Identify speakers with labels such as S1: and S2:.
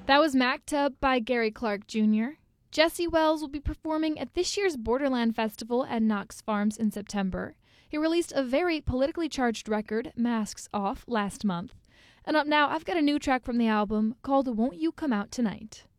S1: That was Maktub by Gary Clark Jr. Jesse Wells will be performing at this year's Borderland Festival at Knox Farms in September. He released a very politically charged record, Masks Off, last month. And up now, I've got a new track from the album called Won't You Come Out Tonight.